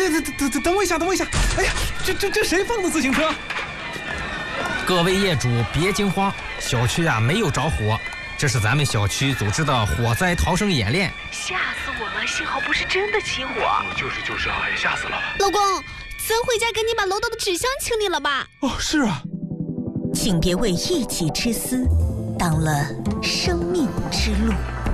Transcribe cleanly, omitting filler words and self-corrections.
等我一下，等我一下！哎呀，这谁放的自行车？ 各位业主别惊慌，小区啊没有着火，这是咱们小区组织的火灾逃生演练。 吓死我了！幸好不是真的起火。 就是啊，也吓死了。 老公，咱回家赶紧把楼道的纸箱清理了吧。 哦，是啊。 请别为一己之私挡了生命之路。